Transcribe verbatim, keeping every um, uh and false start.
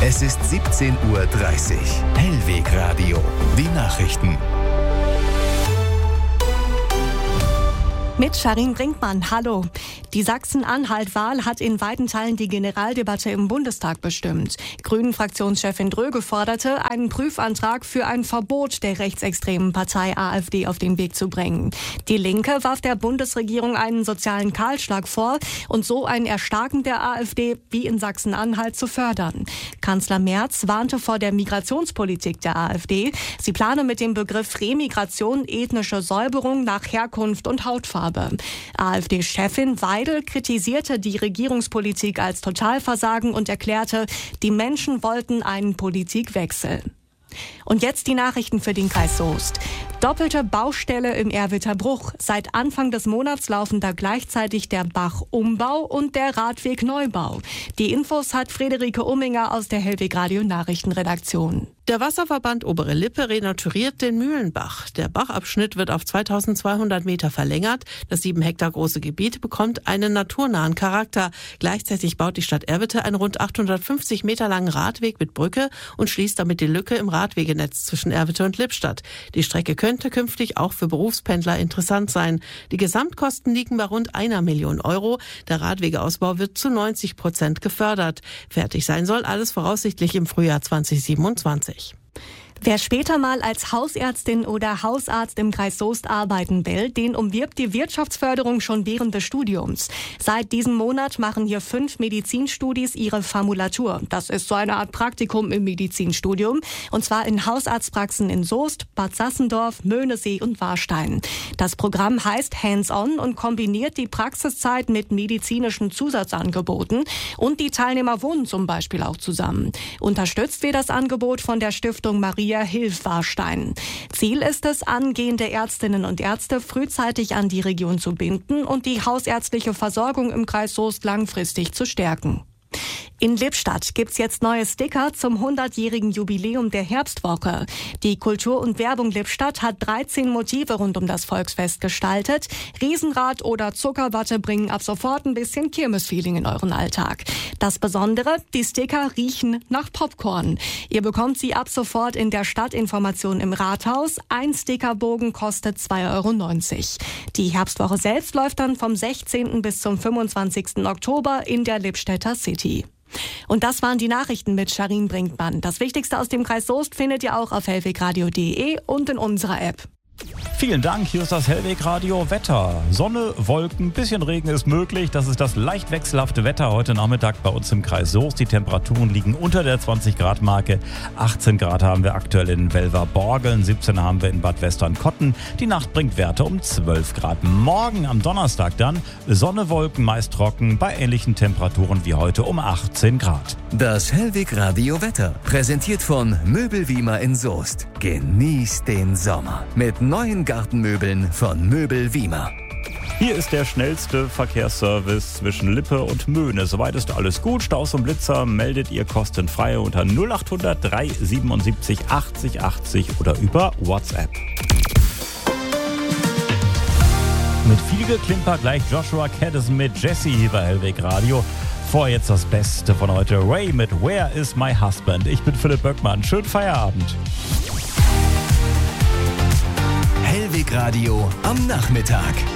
Es ist siebzehn Uhr dreißig. Hellweg Radio. Die Nachrichten. Mit Sharin Brinkmann, hallo. Die Sachsen-Anhalt-Wahl hat in weiten Teilen die Generaldebatte im Bundestag bestimmt. Grünen-Fraktionschefin Dröge forderte, einen Prüfantrag für ein Verbot der rechtsextremen Partei AfD auf den Weg zu bringen. Die Linke warf der Bundesregierung einen sozialen Kahlschlag vor und so ein Erstarken der AfD wie in Sachsen-Anhalt zu fördern. Kanzler Merz warnte vor der Migrationspolitik der AfD. Sie plane mit dem Begriff Remigration ethnische Säuberung nach Herkunft und Hautfarbe. AfD-Chefin Weidel kritisierte die Regierungspolitik als Totalversagen und erklärte, die Menschen wollten einen Politikwechsel. Und jetzt die Nachrichten für den Kreis Soest. Doppelte Baustelle im Erwitter Bruch. Seit Anfang des Monats laufen da gleichzeitig der Bachumbau und der Radwegneubau. Die Infos hat Friederike Umminger aus der Hellweg Radio Nachrichtenredaktion. Der Wasserverband Obere Lippe renaturiert den Mühlenbach. Der Bachabschnitt wird auf zweitausendzweihundert Meter verlängert. Das sieben Hektar große Gebiet bekommt einen naturnahen Charakter. Gleichzeitig baut die Stadt Erwitte einen rund achthundertfünfzig Meter langen Radweg mit Brücke und schließt damit die Lücke im Radwegenetz zwischen Erwitte und Lippstadt. Die Strecke könnte künftig auch für Berufspendler interessant sein. Die Gesamtkosten liegen bei rund einer Million Euro. Der Radwegeausbau wird zu neunzig Prozent gefördert. Fertig sein soll alles voraussichtlich im Frühjahr zweitausendsiebenundzwanzig. Wer später mal als Hausärztin oder Hausarzt im Kreis Soest arbeiten will, den umwirbt die Wirtschaftsförderung schon während des Studiums. Seit diesem Monat machen hier fünf Medizinstudis ihre Formulatur. Das ist so eine Art Praktikum im Medizinstudium. Und zwar in Hausarztpraxen in Soest, Bad Sassendorf, Möhnesee und Warstein. Das Programm heißt Hands-on und kombiniert die Praxiszeit mit medizinischen Zusatzangeboten. Und die Teilnehmer wohnen zum Beispiel auch zusammen. Unterstützt wird das Angebot von der Stiftung Maria Hilf Warstein. Ziel ist es, angehende Ärztinnen und Ärzte frühzeitig an die Region zu binden und die hausärztliche Versorgung im Kreis Soest langfristig zu stärken. In Lippstadt gibt's jetzt neue Sticker zum hundertjährigen Jubiläum der Herbstwoche. Die Kultur und Werbung Lippstadt hat dreizehn Motive rund um das Volksfest gestaltet. Riesenrad oder Zuckerwatte bringen ab sofort ein bisschen Kirmesfeeling in euren Alltag. Das Besondere, die Sticker riechen nach Popcorn. Ihr bekommt sie ab sofort in der Stadtinformation im Rathaus. Ein Stickerbogen kostet zwei Euro neunzig. Die Herbstwoche selbst läuft dann vom sechzehnten bis zum fünfundzwanzigsten Oktober in der Lippstädter City. Und das waren die Nachrichten mit Sharin Brinkmann. Das Wichtigste aus dem Kreis Soest findet ihr auch auf hellwegradio punkt de und in unserer App. Vielen Dank, hier ist das Hellweg Radio Wetter. Sonne, Wolken, bisschen Regen ist möglich. Das ist das leicht wechselhafte Wetter heute Nachmittag bei uns im Kreis Soest. Die Temperaturen liegen unter der zwanzig Grad Marke. achtzehn Grad haben wir aktuell in Welver-Borgeln, siebzehn haben wir in Bad Westernkotten. Die Nacht bringt Werte um zwölf Grad. Morgen am Donnerstag dann Sonne, Wolken, meist trocken bei ähnlichen Temperaturen wie heute um achtzehn Grad. Das Hellweg Radio Wetter, präsentiert von Möbel Wiemer in Soest. Genießt den Sommer mit neuen Gartenmöbeln von Möbel Wiemer. Hier ist der schnellste Verkehrsservice zwischen Lippe und Möhne. Soweit ist alles gut. Staus und Blitzer meldet ihr kostenfrei unter null acht hundert drei siebenundsiebzig achtzig achtzig oder über WhatsApp. Mit viel Geklimper gleich Joshua Caddison mit Jesse hier bei Hellweg Radio. Vor jetzt das Beste von heute. Ray mit Where is my husband? Ich bin Philipp Böckmann. Schönen Feierabend. Hellweg Radio am Nachmittag.